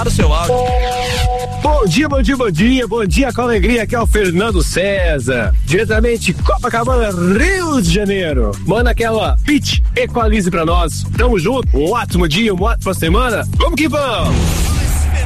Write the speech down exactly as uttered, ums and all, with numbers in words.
o seu áudio. Bom dia, bom dia, bom dia, bom dia com alegria, aqui é o Fernando César, diretamente Copacabana, Rio de Janeiro. Manda aquela Pitch Equalize pra nós, tamo junto, um ótimo dia, uma ótima semana, vamos que vamos!